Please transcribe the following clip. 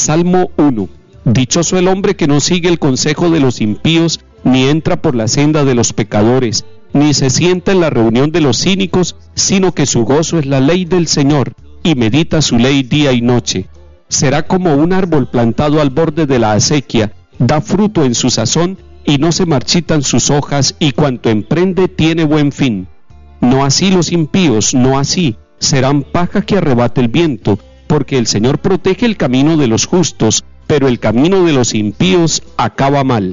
Salmo 1. Dichoso el hombre que no sigue el consejo de los impíos, ni entra por la senda de los pecadores, ni se sienta en la reunión de los cínicos, sino que su gozo es la ley del Señor, y medita su ley día y noche. Será como un árbol plantado al borde de la acequia, da fruto en su sazón, y no se marchitan sus hojas, y cuanto emprende tiene buen fin. No así los impíos, no así, serán paja que arrebate el viento, porque el Señor protege el camino de los justos, pero el camino de los impíos acaba mal.